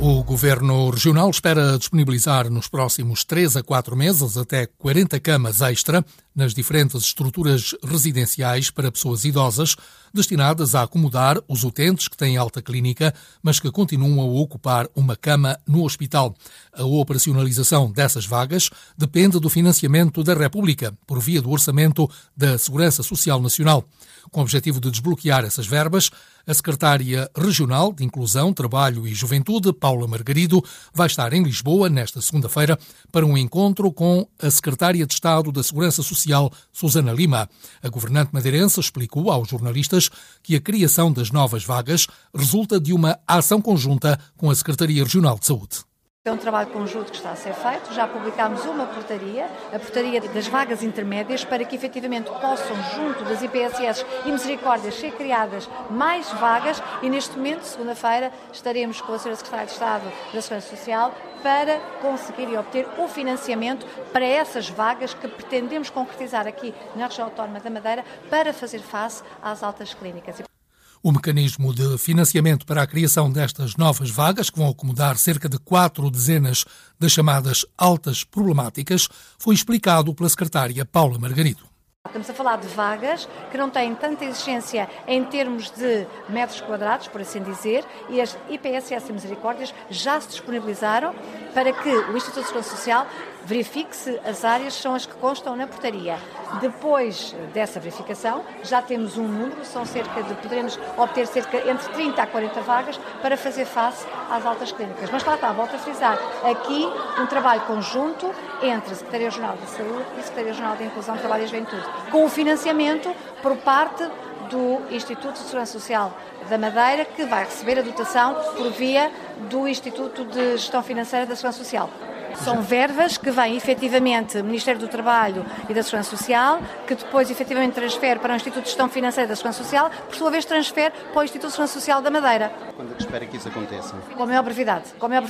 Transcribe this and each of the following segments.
O Governo Regional espera disponibilizar nos próximos 3 a 4 meses até 40 camas extra nas diferentes estruturas residenciais para pessoas idosas, destinadas a acomodar os utentes que têm alta clínica, mas que continuam a ocupar uma cama no hospital. A operacionalização dessas vagas depende do financiamento da República, por via do Orçamento da Segurança Social Nacional. Com o objetivo de desbloquear essas verbas, a Secretária Regional de Inclusão, Trabalho e Juventude, Paula Margarido, vai estar em Lisboa nesta segunda-feira para um encontro com a Secretária de Estado da Segurança Social, Susana Lima. A governante madeirense explicou aos jornalistas que a criação das novas vagas resulta de uma ação conjunta com a Secretaria Regional de Saúde. É um trabalho conjunto que está a ser feito. Já publicámos uma portaria, a portaria das vagas intermédias, para que efetivamente possam, junto das IPSS e Misericórdias, ser criadas mais vagas e neste momento, segunda-feira, estaremos com a Sra. Secretária de Estado da Segurança Social para conseguir e obter o financiamento para essas vagas que pretendemos concretizar aqui na região autónoma da Madeira para fazer face às altas clínicas. O mecanismo de financiamento para a criação destas novas vagas, que vão acomodar cerca de 4 dezenas das chamadas altas problemáticas, foi explicado pela secretária Paula Margarido. Estamos a falar de vagas que não têm tanta exigência em termos de metros quadrados, por assim dizer, e as IPSS e Misericórdias já se disponibilizaram para que o Instituto de Segurança Social verifique se as áreas são as que constam na portaria. Depois dessa verificação, já temos um número, poderemos obter cerca entre 30 a 40 vagas para fazer face às altas clínicas. Mas lá está, volto a frisar, aqui um trabalho conjunto entre a Secretaria Regional de Saúde e a Secretaria Regional de Inclusão, Trabalho e Juventude, com o financiamento por parte do Instituto de Segurança Social da Madeira, que vai receber a dotação por via do Instituto de Gestão Financeira da Segurança Social. São verbas que vêm efetivamente do Ministério do Trabalho e da Segurança Social, que depois efetivamente transfere para o Instituto de Gestão Financeira da Segurança Social, por sua vez transfere para o Instituto de Segurança Social da Madeira. Quando é que espera que isso aconteça? Com a maior brevidade.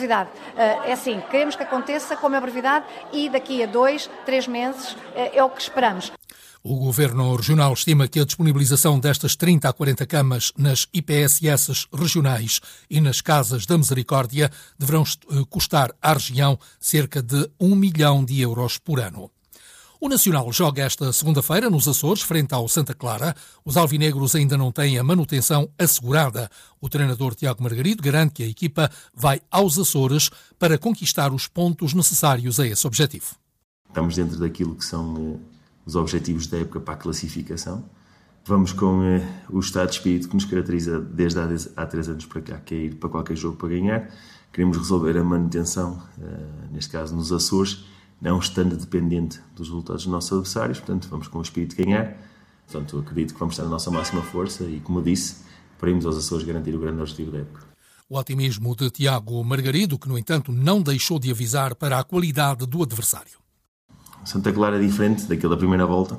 É assim, queremos que aconteça com a maior brevidade e daqui a 2, 3 meses é o que esperamos. O Governo Regional estima que a disponibilização destas 30 a 40 camas nas IPSS regionais e nas Casas da Misericórdia deverão custar à região cerca de 1 milhão de euros por ano. O Nacional joga esta segunda-feira nos Açores, frente ao Santa Clara. Os alvinegros ainda não têm a manutenção assegurada. O treinador Tiago Margarido garante que a equipa vai aos Açores para conquistar os pontos necessários a esse objetivo. Estamos dentro daquilo que são os objetivos da época para a classificação. Vamos com o estado de espírito que nos caracteriza desde há 3 anos para cá, que é ir para qualquer jogo para ganhar. Queremos resolver a manutenção, neste caso nos Açores, não estando dependente dos resultados dos nossos adversários, portanto vamos com o espírito de ganhar. Portanto, acredito que vamos estar na nossa máxima força e, como disse, para irmos aos Açores garantir o grande objetivo da época. O otimismo de Tiago Margarido, que no entanto não deixou de avisar para a qualidade do adversário. Santa Clara é diferente daquele da primeira volta.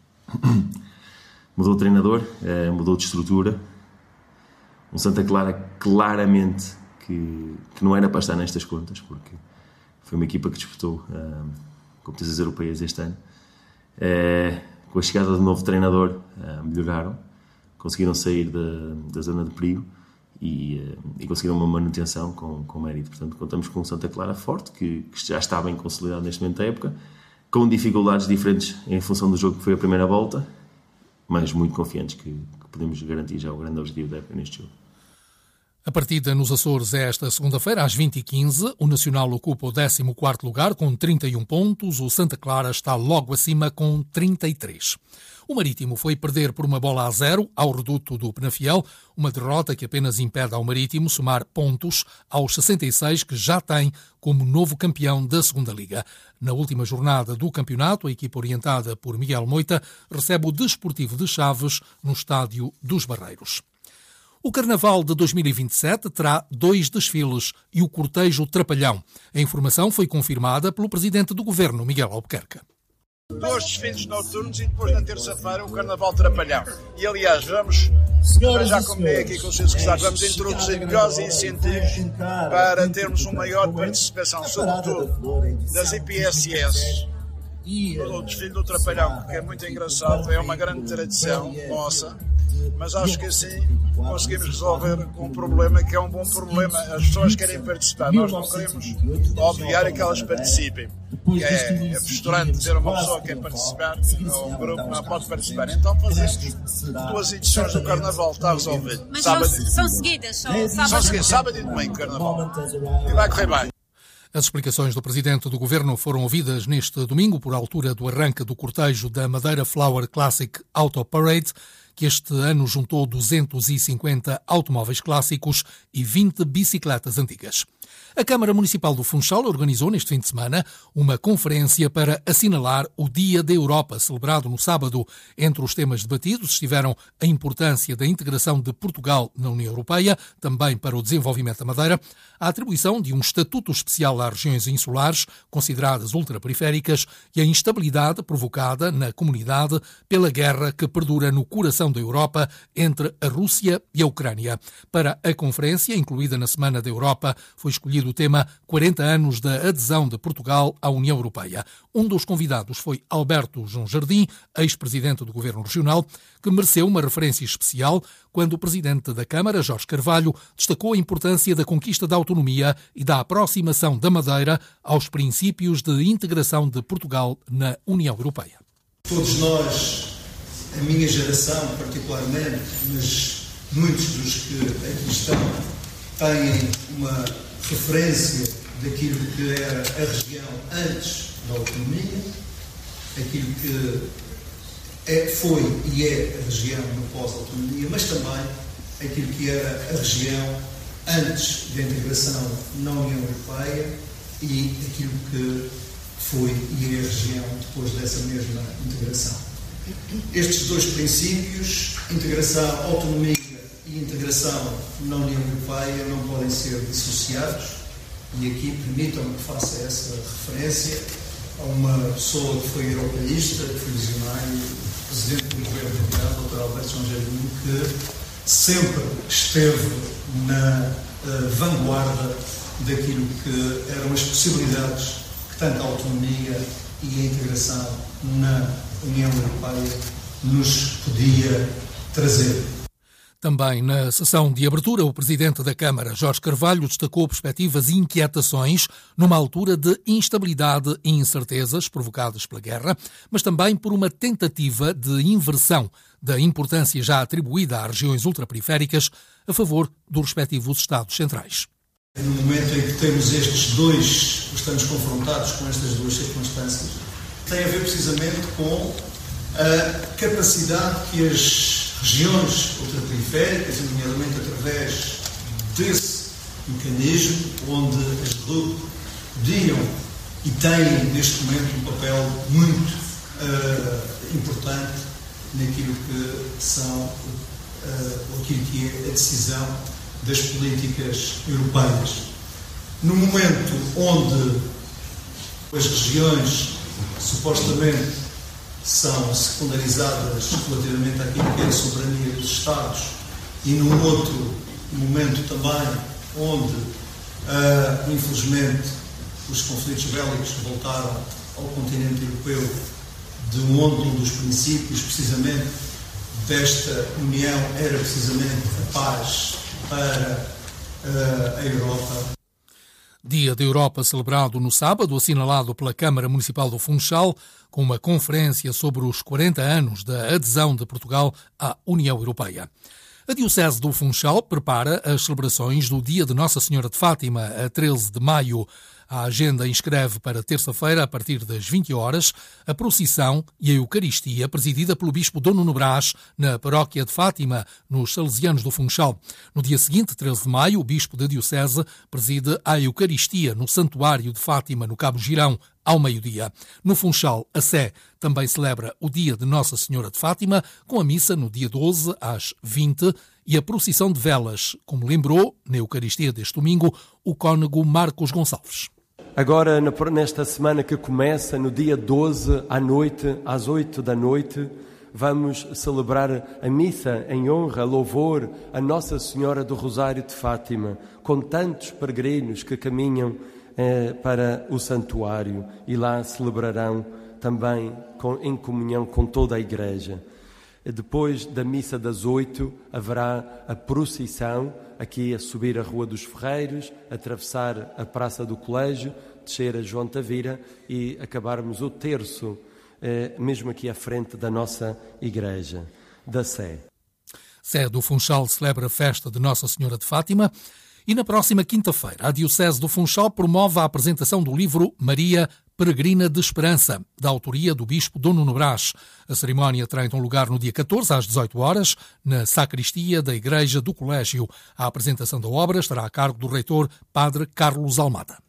Mudou o treinador, mudou de estrutura. Um Santa Clara claramente que não era para estar nestas contas, porque foi uma equipa que disputou competições europeias este ano. Com a chegada do novo treinador, melhoraram, conseguiram sair da zona de perigo e conseguiram uma manutenção com mérito. Portanto, contamos com um Santa Clara forte, que já está bem consolidado neste momento da época, com dificuldades diferentes em função do jogo que foi a primeira volta, mas muito confiantes que podemos garantir já o grande objetivo da época neste jogo. A partida nos Açores é esta segunda-feira, às 20h15. O Nacional ocupa o 14º lugar com 31 pontos. O Santa Clara está logo acima com 33. O Marítimo foi perder por 1-0 ao reduto do Penafiel, uma derrota que apenas impede ao Marítimo somar pontos aos 66 que já tem como novo campeão da Segunda Liga. Na última jornada do campeonato, a equipa orientada por Miguel Moita recebe o Desportivo de Chaves no Estádio dos Barreiros. O Carnaval de 2027 terá 2 desfiles e o cortejo Trapalhão. A informação foi confirmada pelo presidente do Governo, Miguel Albuquerque. 2 desfiles noturnos e depois na terça-feira o Carnaval Trapalhão. E aliás, já combinei aqui com o Sr. Secretário, vamos introduzir melhores incentivos para termos uma maior participação, sobretudo das IPSS. O desfile do Trapalhão, que é muito engraçado, é uma grande tradição nossa, mas acho que assim conseguimos resolver um problema que é um bom problema. As pessoas querem participar, nós não queremos obrigar a que elas participem. É frustrante ter uma pessoa que quer participar, ou um grupo não pode participar. Então fazemos 2 edições do Carnaval, está resolvido. Mas são seguidas, sábado e domingo, Carnaval. E vai correr bem. As explicações do Presidente do Governo foram ouvidas neste domingo, por altura do arranque do cortejo da Madeira Flower Classic Auto Parade, que este ano juntou 250 automóveis clássicos e 20 bicicletas antigas. A Câmara Municipal do Funchal organizou neste fim de semana uma conferência para assinalar o Dia da Europa, celebrado no sábado. Entre os temas debatidos estiveram a importância da integração de Portugal na União Europeia, também para o desenvolvimento da Madeira, a atribuição de um estatuto especial às regiões insulares, consideradas ultraperiféricas, e a instabilidade provocada na comunidade pela guerra que perdura no coração da Europa entre a Rússia e a Ucrânia. Para a conferência, incluída na Semana da Europa, foi escolhido o tema 40 anos da adesão de Portugal à União Europeia. Um dos convidados foi Alberto João Jardim, ex-presidente do Governo Regional, que mereceu uma referência especial quando o presidente da Câmara, Jorge Carvalho, destacou a importância da conquista da autonomia e da aproximação da Madeira aos princípios de integração de Portugal na União Europeia. Todos nós, a minha geração particularmente, mas muitos dos que aqui estão, têm uma referência daquilo que era a região antes da autonomia, aquilo que foi e é a região no pós-autonomia, mas também aquilo que era a região antes da integração na União Europeia e aquilo que foi e é a região depois dessa mesma integração. Estes 2 princípios, integração, autonomia e integração na União Europeia, não podem ser dissociados, e aqui permitam-me que faça essa referência a uma pessoa que foi europeísta, que foi visionário, presidente do Governo Regional, Dr. Alberto João Jardim, que sempre esteve na vanguarda daquilo que eram as possibilidades que tanto a autonomia e a integração na União Europeia nos podia trazer. Também na sessão de abertura, o Presidente da Câmara, Jorge Carvalho, destacou perspectivas e inquietações numa altura de instabilidade e incertezas provocadas pela guerra, mas também por uma tentativa de inversão da importância já atribuída às regiões ultraperiféricas a favor dos respectivos Estados centrais. No momento em que estamos confrontados com estas 2 circunstâncias, tem a ver precisamente com a capacidade que as regiões ultraperiféricas, nomeadamente através desse mecanismo, onde as RUP podiam e têm neste momento um papel muito importante naquilo que são aquilo que é a decisão das políticas europeias. No momento onde as regiões supostamente são secundarizadas relativamente àquilo que é a soberania dos Estados, e num outro momento também onde, infelizmente, os conflitos bélicos voltaram ao continente europeu, de onde um dos princípios, precisamente, desta União era precisamente a paz para a Europa. Dia da Europa celebrado no sábado, assinalado pela Câmara Municipal do Funchal, com uma conferência sobre os 40 anos da adesão de Portugal à União Europeia. A Diocese do Funchal prepara as celebrações do Dia de Nossa Senhora de Fátima, a 13 de maio. A agenda inscreve para terça-feira, a partir das 20 horas, a procissão e a Eucaristia presidida pelo Bispo Dom Nuno Brás, na paróquia de Fátima, nos Salesianos do Funchal. No dia seguinte, 13 de maio, o Bispo da Diocese preside a Eucaristia no Santuário de Fátima, no Cabo Girão, ao meio-dia. No Funchal, a Sé também celebra o Dia de Nossa Senhora de Fátima, com a missa no dia 12, às 20, e a procissão de velas, como lembrou, na Eucaristia deste domingo, o cônego Marcos Gonçalves. Agora, nesta semana que começa, no dia 12, à noite, às 8 da noite, vamos celebrar a missa em honra, louvor a Nossa Senhora do Rosário de Fátima, com tantos peregrinos que caminham para o santuário e lá celebrarão também em comunhão com toda a Igreja. Depois da missa das 8 haverá a procissão, aqui a subir a Rua dos Ferreiros, atravessar a Praça do Colégio, descer a João Tavira e acabarmos o terço, mesmo aqui à frente da nossa igreja, da Sé. Sé do Funchal celebra a festa de Nossa Senhora de Fátima e na próxima quinta-feira a Diocese do Funchal promove a apresentação do livro Maria Peregrina de Esperança, da autoria do Bispo Dom Nuno Brás. A cerimónia terá então lugar no dia 14, às 18 horas, na sacristia da Igreja do Colégio. A apresentação da obra estará a cargo do reitor Padre Carlos Almada.